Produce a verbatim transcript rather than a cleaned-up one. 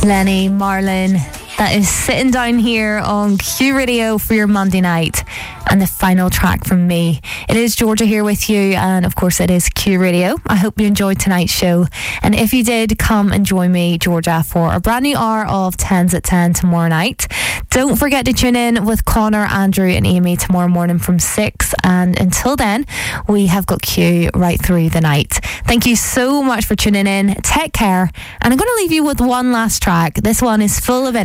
Lenny Marlin, that is sitting down here on Q Radio for your Monday night. And the final track from me. It is Georgia here with you, and of course it is Q Radio. I hope you enjoyed tonight's show, and if you did, come and join me, Georgia, for a brand new hour of tens at ten tomorrow night. Don't forget to tune in with Connor, Andrew and Amy tomorrow morning from six, and until then we have got Q right through the night. Thank you so much for tuning in. Take care, and I'm going to leave you with one last track. This one is full of